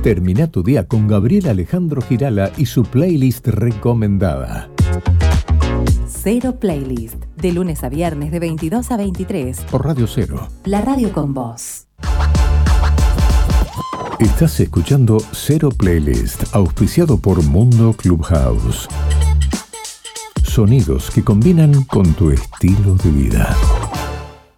Termina tu día con Gabriel Alejandro Girala y su playlist recomendada. Cero Playlist, de lunes a viernes de 22 a 23. Por Radio Cero. La radio con vos. Estás escuchando Cero Playlist, auspiciado por Mundo Clubhouse. Sonidos que combinan con tu estilo de vida.